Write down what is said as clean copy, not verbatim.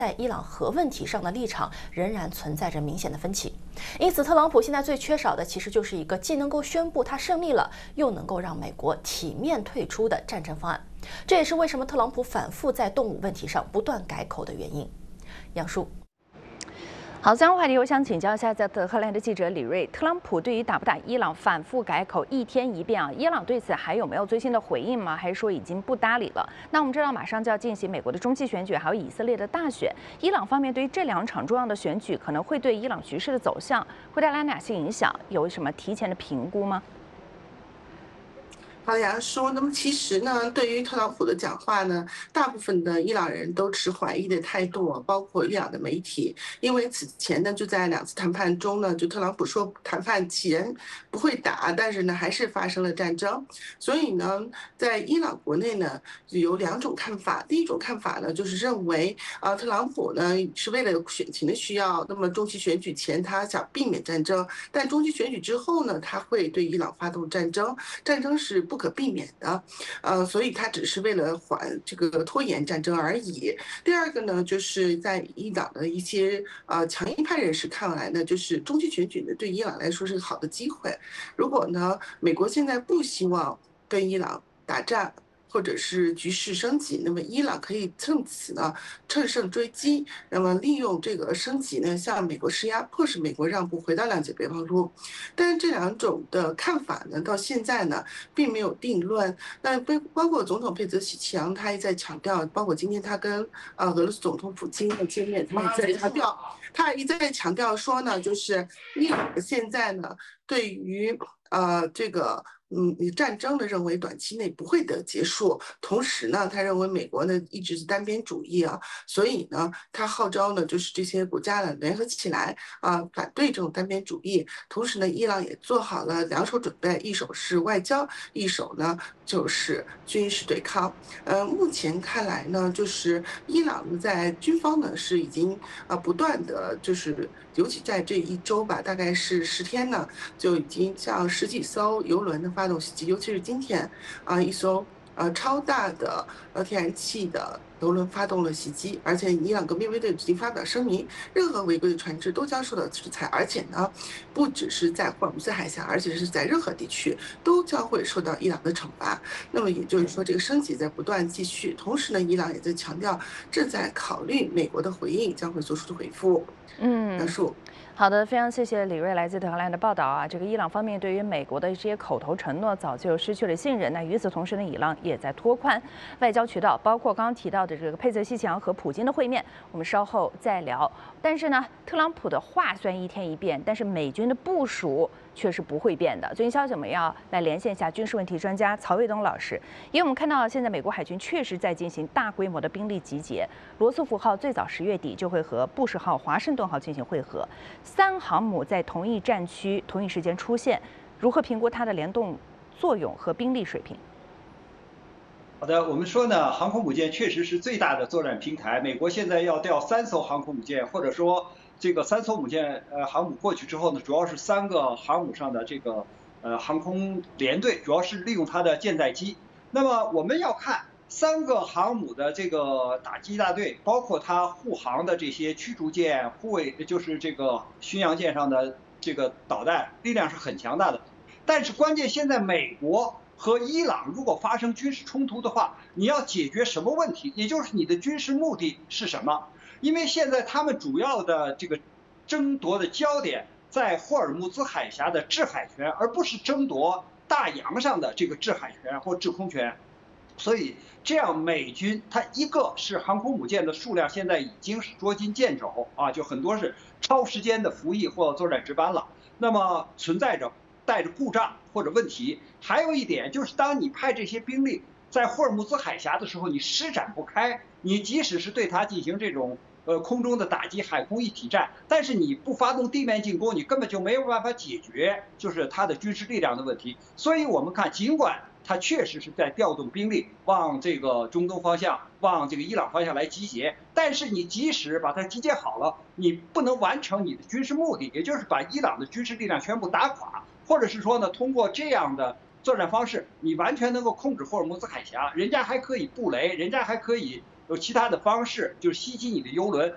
在伊朗核问题上的立场仍然存在着明显的分歧，因此特朗普现在最缺少的其实就是一个既能够宣布他胜利了，又能够让美国体面退出的战争方案。这也是为什么特朗普反复在动武问题上不断改口的原因。杨叔。 好，相关话题，我想请教一下在德黑兰的记者李瑞，特朗普对于打不打伊朗反复改口，一天一变啊，伊朗对此还有没有最新的回应吗？还是说已经不搭理了？那我们知道马上就要进行美国的中期选举，还有以色列的大选，伊朗方面对于这2场重要的选举，可能会对伊朗局势的走向会带来哪些影响？有什么提前的评估吗？ 好的，杨叔。那么其实呢，对于特朗普的讲话呢，大部分的伊朗人都持怀疑的态度，包括伊朗的媒体。因为此前呢，就在2次谈判中呢，就特朗普说谈判前不会打，但是呢，还是发生了战争。所以呢，在伊朗国内呢，有2种看法。第一种看法呢，就是认为特朗普呢是为了选情的需要，那么中期选举前他想避免战争，但中期选举之后呢，他会对伊朗发动战争，战争是不可避免的，所以他只是为了拖延战争而已。第二个呢，就是在伊朗的一些强硬派人士看来呢，就是中期选举呢对伊朗来说是个好的机会。如果呢美国现在不希望跟伊朗打仗，或者是局势升级，那么伊朗可以趁此呢乘胜追击，那么利用这个升级呢向美国施压，迫使美国让步回到谅解备忘录。但是这2种的看法呢，到现在呢并没有定论。那包括总统佩泽喜奇扬，他也在强调，包括今天他跟俄罗斯总统普京的见面，他一再强调说呢，就是伊朗现在呢对于战争的认为短期内不会得结束，同时呢，他认为美国呢一直是单边主义啊，所以呢，他号召呢就是这些国家呢联合起来反对这种单边主义。同时呢，伊朗也做好了2手准备，一手是外交，一手呢就是军事对抗。目前看来呢，就是伊朗在军方呢是已经不断的就是尤其在这1周吧，大概是10天呢，就已经向10几艘油轮的发动袭击，尤其是今天一艘超大的天然气的油轮发动了袭击，而且伊朗革命卫队已经发表声明，任何违规的船只都将受到制裁，而且呢，不只是在霍尔木兹海峡，而且是在任何地区都将会受到伊朗的惩罚。那么也就是说，这个升级在不断继续，同时呢，伊朗也在强调正在考虑美国的回应，将会做出的回复。杨树。 好的，非常谢谢李瑞来自德黑兰的报道啊。这个伊朗方面对于美国的这些口头承诺早就失去了信任。那与此同时呢，伊朗也在拓宽外交渠道，包括刚刚提到的这个佩泽西奇扬和普京的会面，我们稍后再聊。但是呢，特朗普的话虽然一天一变，但是美军的部署却是不会变的。最新消息我们要来连线一下军事问题专家曹卫东老师，因为我们看到现在美国海军确实在进行大规模的兵力集结，罗斯福号最早10月底就会和布什号、华盛顿号进行会合，3航母在同一战区、同一时间出现，如何评估它的联动作用和兵力水平？ 好的，我们说呢，航空母舰确实是最大的作战平台。美国现在要调3艘航空母舰，或者说这个3艘母舰航母过去之后呢，主要是3个航母上的这个航空联队，主要是利用它的舰载机。那么我们要看3个航母的这个打击大队，包括它护航的这些驱逐舰、护卫就是这个巡洋舰上的这个导弹，力量是很强大的。但是关键现在美国和伊朗如果发生军事冲突的话，你要解决什么问题？也就是你的军事目的是什么？因为现在他们主要的这个争夺的焦点在霍尔木兹海峡的制海权，而不是争夺大洋上的这个制海权或制空权。所以这样美军它一个是航空母舰的数量现在已经是捉襟见肘啊，就很多是超时间的服役或作战值班了，那么存在着带着故障或者问题。还有一点就是，当你派这些兵力在霍尔木兹海峡的时候，你施展不开，你即使是对它进行这种空中的打击、海空一体战，但是你不发动地面进攻，你根本就没有办法解决就是它的军事力量的问题。所以我们看，尽管它确实是在调动兵力往这个中东方向、往这个伊朗方向来集结，但是你即使把它集结好了，你不能完成你的军事目的，也就是把伊朗的军事力量全部打垮，或者是说呢，通过这样的作战方式，你完全能够控制霍尔木兹海峡，人家还可以布雷，人家还可以有其他的方式，就是袭击你的油轮。